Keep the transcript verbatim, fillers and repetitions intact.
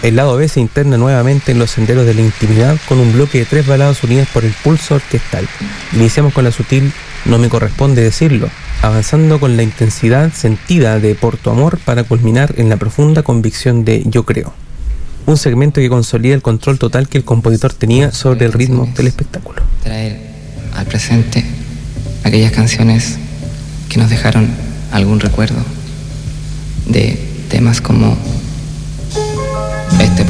El lado B se interna nuevamente en los senderos de la intimidad con un bloque de tres baladas unidas por el pulso orquestal. Iniciamos con la sutil No me corresponde decirlo, avanzando con la intensidad sentida de Por tu amor para culminar en la profunda convicción de Yo creo. Un segmento que consolida el control total que el compositor tenía sobre el ritmo del espectáculo. Traer al presente aquellas canciones que nos dejaron algún recuerdo de temas como